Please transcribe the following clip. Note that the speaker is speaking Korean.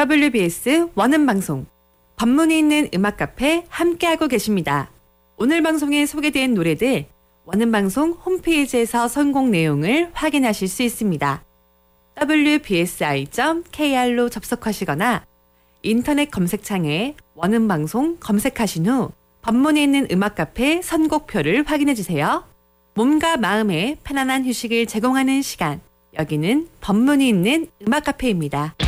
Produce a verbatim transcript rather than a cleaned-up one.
더블유비에스 원음방송 법문이 있는 음악카페 함께하고 계십니다. 오늘 방송에 소개된 노래들 원음방송 홈페이지에서 선곡 내용을 확인하실 수 있습니다. 더블유비에스아이 닷 케이알로 접속하시거나 인터넷 검색창에 원음방송 검색하신 후 법문이 있는 음악카페 선곡표를 확인해주세요. 몸과 마음에 편안한 휴식을 제공하는 시간, 여기는 법문이 있는 음악카페입니다.